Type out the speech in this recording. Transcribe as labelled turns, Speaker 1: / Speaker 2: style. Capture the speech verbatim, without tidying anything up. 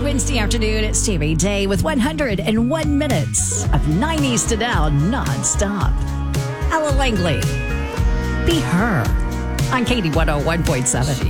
Speaker 1: Wednesday afternoon. It's Tammy Day with one hundred one minutes of nineties to now nonstop. Ella Langley. Be Her on Katie one oh one point seven.